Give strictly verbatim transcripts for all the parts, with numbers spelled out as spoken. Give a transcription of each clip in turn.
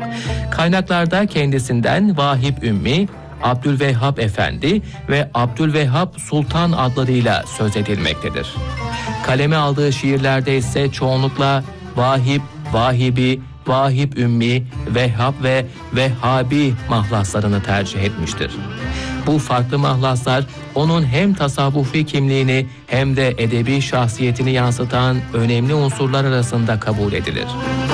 Kaynaklarda kendisinden Vahip Ümmi, Abdülvehhab Efendi ve Abdülvehhab Sultan adlarıyla söz edilmektedir. Kaleme aldığı şiirlerde ise çoğunlukla Vahip, Vahibi, Vahip Ümmi, Vehhab ve Vehhabi mahlaslarını tercih etmiştir. Bu farklı mahlaslar onun hem tasavvufi kimliğini hem de edebi şahsiyetini yansıtan önemli unsurlar arasında kabul edilir.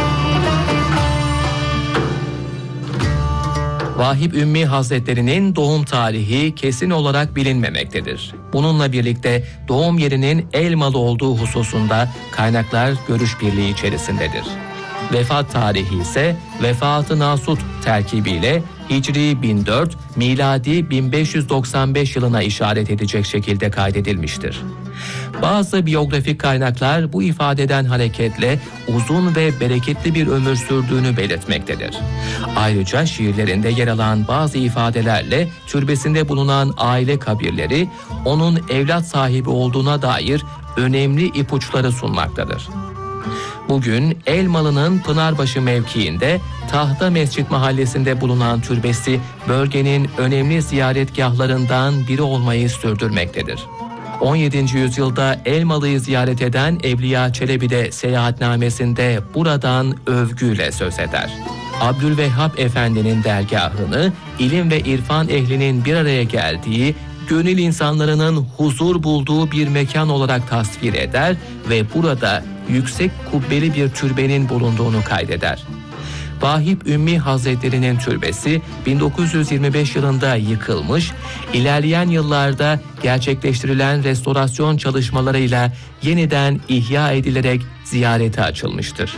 Vahip Ümmi Hazretleri'nin doğum tarihi kesin olarak bilinmemektedir. Bununla birlikte doğum yerinin Elmalı olduğu hususunda kaynaklar görüş birliği içerisindedir. Vefat tarihi ise Vefat-ı Nasut terkibiyle Hicri bin dört, miladi bin beş yüz doksan beş yılına işaret edecek şekilde kaydedilmiştir. Bazı biyografik kaynaklar bu ifadeden hareketle uzun ve bereketli bir ömür sürdüğünü belirtmektedir. Ayrıca şiirlerinde yer alan bazı ifadelerle türbesinde bulunan aile kabirleri onun evlat sahibi olduğuna dair önemli ipuçları sunmaktadır. Bugün Elmalı'nın Pınarbaşı mevkiinde Tahta Mescit mahallesinde bulunan türbesi bölgenin önemli ziyaretgahlarından biri olmayı sürdürmektedir. on yedinci yüzyılda Elmalı'yı ziyaret eden Evliya Çelebi de seyahatnamesinde buradan övgüyle söz eder. Abdülvehhab Efendi'nin dergahını ilim ve irfan ehlinin bir araya geldiği, gönül insanlarının huzur bulduğu bir mekan olarak tasvir eder ve burada yüksek kubbeli bir türbenin bulunduğunu kaydeder. Vahip Ümmi Hazretleri'nin türbesi bin dokuz yüz yirmi beş yılında yıkılmış, ilerleyen yıllarda gerçekleştirilen restorasyon çalışmalarıyla yeniden ihya edilerek ziyarete açılmıştır.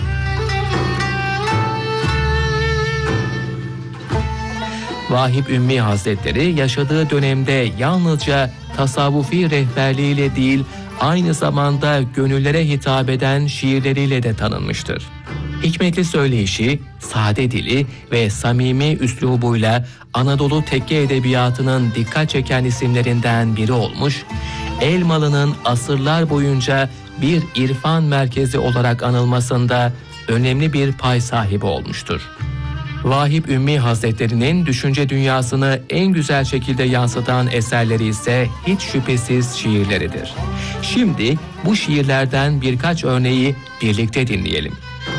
Vahip Ümmi Hazretleri yaşadığı dönemde yalnızca tasavvufi rehberliğiyle değil, aynı zamanda gönüllere hitap eden şiirleriyle de tanınmıştır. Hikmetli söyleyişi, sade dili ve samimi üslubuyla Anadolu tekke edebiyatının dikkat çeken isimlerinden biri olmuş, Elmalı'nın asırlar boyunca bir irfan merkezi olarak anılmasında önemli bir pay sahibi olmuştur. Vahip Ümmi Hazretleri'nin düşünce dünyasını en güzel şekilde yansıtan eserleri ise hiç şüphesiz şiirleridir. Şimdi bu şiirlerden birkaç örneği birlikte dinleyelim.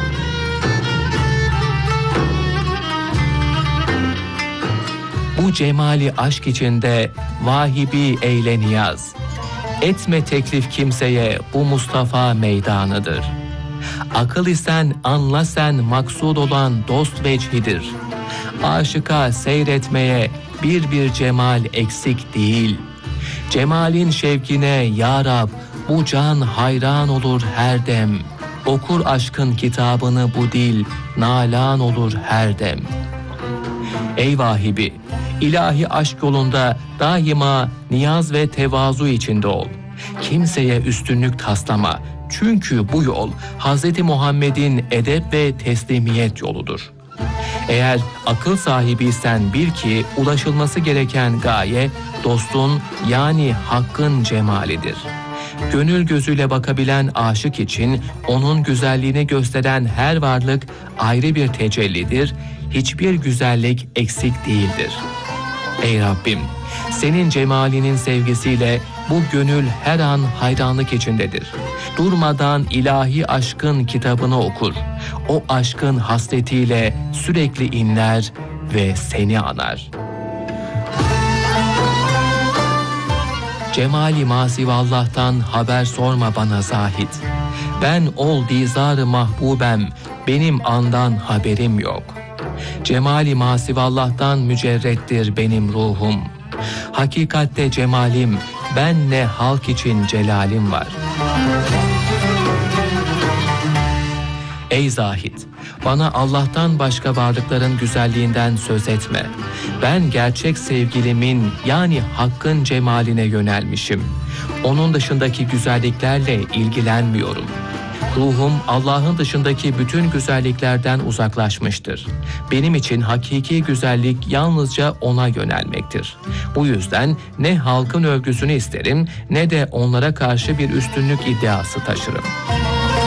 Bu cemali aşk içinde vahibi eyle niyaz. Etme teklif kimseye, bu Mustafa meydanıdır. Akıl isen anla sen, maksud olan dost vecihidir. Aşıka seyretmeye bir bir cemal eksik değil. Cemalin şevkine ya Rab, bu can hayran olur her dem. Okur aşkın kitabını bu dil, nalan olur her dem. Ey vahibi, ilahi aşk yolunda daima niyaz ve tevazu içinde ol. Kimseye üstünlük taslama. Çünkü bu yol Hz. Muhammed'in edep ve teslimiyet yoludur. Eğer akıl sahibiysen bil ki ulaşılması gereken gaye dostun yani hakkın cemalidir. Gönül gözüyle bakabilen aşık için onun güzelliğini gösteren her varlık ayrı bir tecellidir, hiçbir güzellik eksik değildir. Ey Rabbim, senin cemalinin sevgisiyle bu gönül her an hayranlık içindedir. Durmadan ilahi aşkın kitabını okur. O aşkın hasretiyle sürekli inler ve seni anar. Cemali masivallah'tan haber sorma bana zahid. Ben ol dizar-ı mahbubem, benim andan haberim yok. Cemali masivallah'tan mücerrettir benim ruhum. Hakikatte cemalim, benle halk için celalim var. Ey zahid, bana Allah'tan başka varlıkların güzelliğinden söz etme. Ben gerçek sevgilimin yani hakkın cemaline yönelmişim. Onun dışındaki güzelliklerle ilgilenmiyorum. Ruhum Allah'ın dışındaki bütün güzelliklerden uzaklaşmıştır. Benim için hakiki güzellik yalnızca ona yönelmektir. Bu yüzden ne halkın övgüsünü isterim ne de onlara karşı bir üstünlük iddiası taşırım.